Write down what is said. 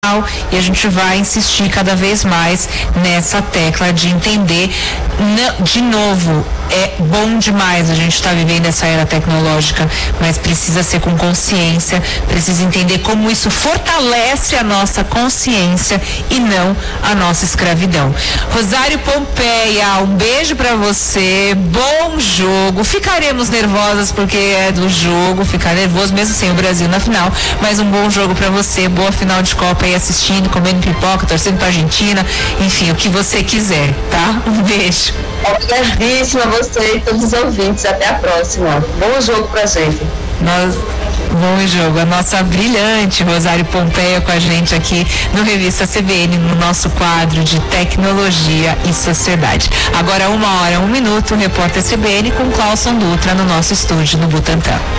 e a gente vai insistir cada vez mais nessa tecla de entender. De novo, é bom demais a gente estar vivendo essa era tecnológica, mas precisa ser com consciência, precisa entender como isso fortalece a nossa consciência e não a nossa escravidão. Rosário Pompeia, um beijo pra você, bom jogo. Ficaremos nervosas porque é do jogo, ficar nervoso mesmo sem o Brasil na final, mas um bom jogo pra você, boa final de Copa aí assistindo, comendo pipoca, torcendo pra Argentina, enfim, o que você quiser, tá? Um beijo. Obrigadíssima a você e todos os ouvintes. Até a próxima. Bom jogo pra gente. Bom jogo. A nossa brilhante Rosário Pompeia com a gente aqui no Revista CBN, no nosso quadro de tecnologia e sociedade. Agora 1h01, repórter CBN com Clauson Dutra no nosso estúdio no Butantã.